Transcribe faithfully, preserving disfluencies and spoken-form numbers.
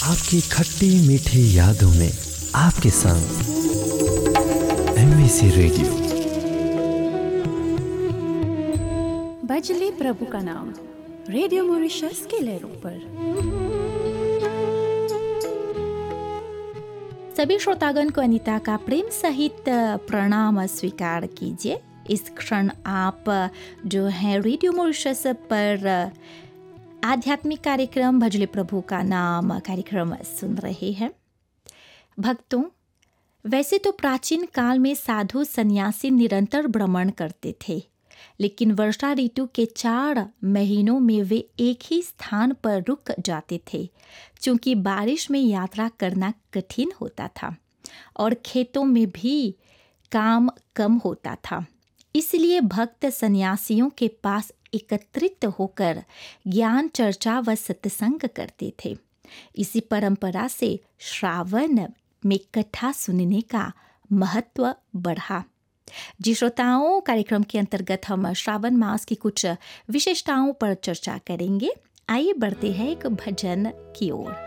आपकी खट्टी मीठी यादों में आपके संग एमबीसी रेडियो। भजले प्रभु का नाम रेडियो मॉरिशस के लहरों पर। सभी श्रोतागण को अनीता का प्रेम सहित प्रणाम स्वीकार कीजिए। इस क्षण आप जो हैं रेडियो मॉरिशस पर आध्यात्मिक कार्यक्रम भजले प्रभु का नाम कार्यक्रम सुन रहे हैं। भक्तों, वैसे तो प्राचीन काल में साधु सन्यासी निरंतर भ्रमण करते थे, लेकिन वर्षा ऋतु के चार महीनों में वे एक ही स्थान पर रुक जाते थे, क्योंकि बारिश में यात्रा करना कठिन होता था और खेतों में भी काम कम होता था। इसलिए भक्त सन्यासियों के पास एकत्रित होकर ज्ञान चर्चा व सत्संग करते थे। इसी परंपरा से श्रावण में कथा सुनने का महत्व बढ़ा। जी श्रोताओं, कार्यक्रम के अंतर्गत हम श्रावण मास की कुछ विशेषताओं पर चर्चा करेंगे। आइए बढ़ते हैं एक भजन की ओर।